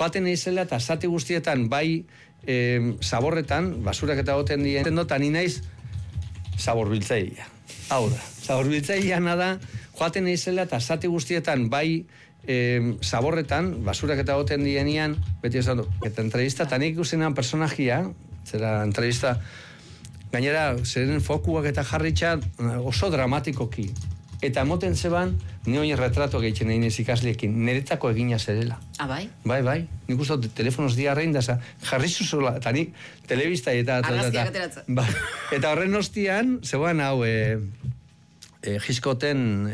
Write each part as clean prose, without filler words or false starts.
joaten izela eta zati guztietan, bai zaborretan, basurak eta goten dien, eta ni naiz zaborbiltzailea. Hau da, zaborbiltzailea nada, joaten izela eta zati guztietan, bai zaborretan, basurak eta goten dienean, beti esan du, eta entrevista, eta nik ikusenan personajia, zera entrevista, gainera, zeren fokuak eta jarritxa oso dramatikoki. Eta emoten zeban, ni hori retrato gehitzen egin ez ikasliekin, niretako egina zerela. Ah, bai? Bai. Nik uste telefonoz diarrein da, jarri zuzola, eta nik telebista eta... Argazkiak ateratzen. Eta horren ostian, zegoen hau, Hitchcocken...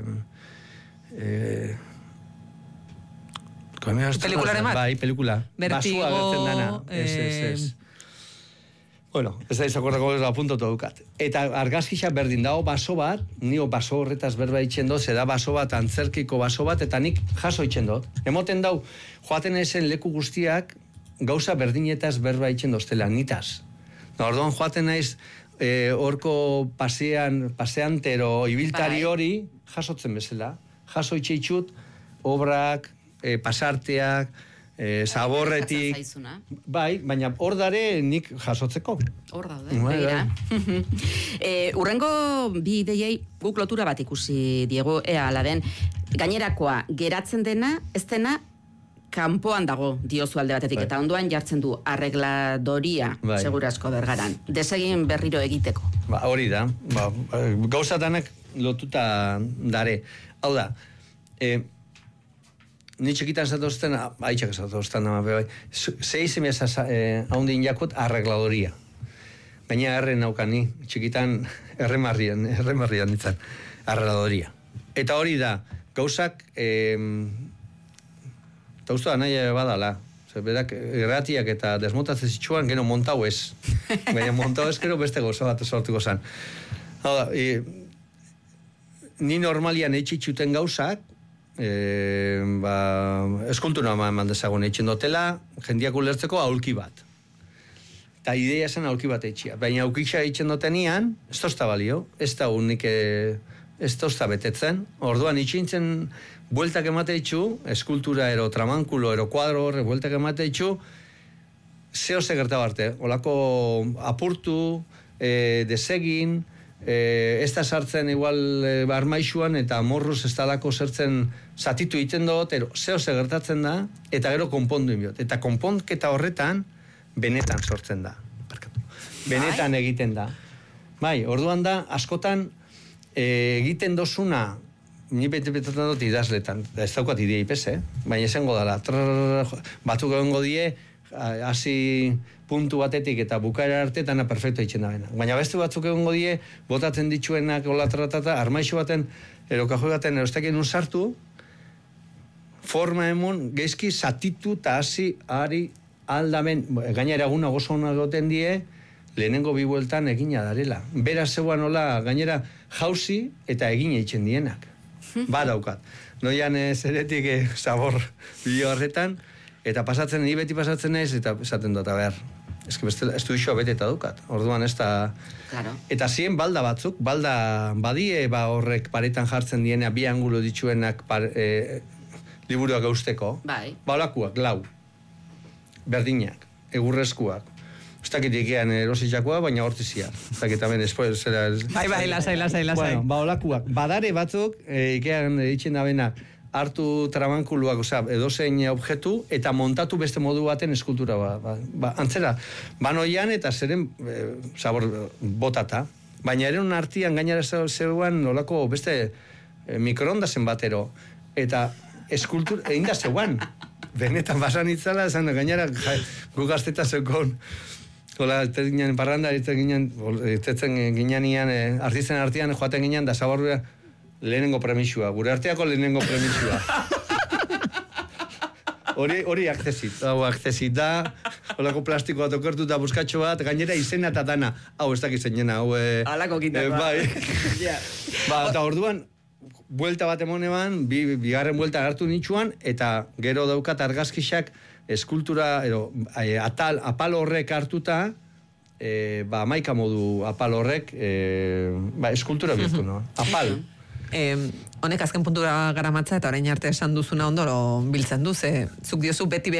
Pelikularen bat? Bai, pelikula. Vertigo... Basua gertzen dana. Ez. Bueno, ez da izakordako apuntotu dukat. Eta argazkixa berdin dago baso bat, nio baso horretaz berba itxen dut, zeda baso bat, antzerkiko baso bat, eta nik jaso itxen dut. Emoten dau, joaten ezen leku guztiak, gauza berdinetaz berba itxen doztela, nitaz. Orduan joaten naiz, horko paseantero ibiltari hori, jasotzen bezala. Jaso itxeitxut, obrak, pasarteak, zaborretik, bai, baina hor dare nik jasotzeko. Hor daude, begira. Urrengo bi ideiei guk lotura bat ikusi diegu, ea ala den, gainerakoa geratzen dena, ez dena, kanpoan dago diozu alde batetik, eta ondoan jartzen du arregladoria, segurazko Bergaran, desegin berriro egiteko. Hori da, gauzatanak lotuta dare. Hau da, ni txikitan zatozten, haitxak zatozten, zeizemia haundin jakot arregladoria. Baina erren naukani, txikitan erremarrian nintzen, arregladoria. Eta hori da, gauzak, eta uste da nahi badala, berak erratiak eta desmontatzen zitsuan, gero montau ez. Baina montau ez, gero beste gauza bat sortuko zen. Hau da, ni normalian eitxitxuten gauzak, eskultura eman dezagun eitxen dotela, jendiak ulertzeko aulki bat. Eta ideia zen aulki bat eitxia. Baina aulkitza eitxen dotenian, ez tozta balio, ez da unik, ez tozta betetzen. Orduan itxintzen bueltak emate itxu, eskultura ero tramankulo ero kuadro horre bueltak emate itxu, zeo gerta barte, olako apurtu, desegin, ez da sartzen igual armaixuan eta morruz ez talako zertzen zatitu iten dut, zeo gertatzen da, eta gero konpondu inbiot. Eta konpondketa horretan, benetan sortzen da. Benetan egiten da. Bai, orduan da, askotan egiten dozuna, ni bete-betetan dut idazletan, ez daukat idei ipez, baina esango dala, batzuk egongo die, hasi puntu batetik eta bukaera arte dana perfecto itxen da bena. Baina beste batzuk egongo die, botatzen ditzuenak olatratata, armaixo baten, erokajoi baten, erostakien sartu, forma emon, geizki zatitu eta hasi, ari, aldamen, gainera eguna gozo hona goten die, lehenengo bi bueltan egina darela. Bera zeuan hola, gainera jauzi eta egina itxen dienak. Badaukat. Noian zeretik zabor bilo horretan, eta pasatzen, ni beti pasatzen naiz, eta esaten dut, behar, ez du iso bete eta dukat. Orduan ez da... Claro. Eta ziren balda batzuk, balda badie, horrek paretan jartzen diena, bi angulo ditzuenak liburuak eusteko. Bai. Olakuak, lau. Berdinak, egurrezkuak. Ez dakit ikean erositxakoa, baina hortizia. Ez dakit hemen espoir, zera... Bai, lasai. Bueno, olakuak. Badare batzuk, ikean itxen da bena, hartu trabankuluak, edozein objektu, eta montatu beste modu baten eskultura. Antzera, banoian eta zeren zabor botata. Baina eren artian gainera zeuan nolako beste mikroondasen batero. Eta eskultura, egin da zeuan. Benetan basan itzala, esan gainera gu gazteta zeukon. Hola, ginen parranda, irtetzen ginean, artisten artean joaten ginean, da zaborra lehenengo premisua, gure arteako lehenengo premisua. Hori akzezit. Hau akzezit da, holako plastiko bat okertu eta buskatxo bat, gainera izena eta dana. Hau, ez dakizen jena, hau... Alako kitako. Bai. Eta orduan, buelta bat emonean, bigarren buelta hartu nitsuan, eta gero daukat argazkixak eskultura, apal horrek hartuta, maika modu apal horrek, eskultura bihurtu, no? Apal. Honek azken puntura garamatza eta orain arte esan duzuna ondoro biltzen du, zuk diozu beti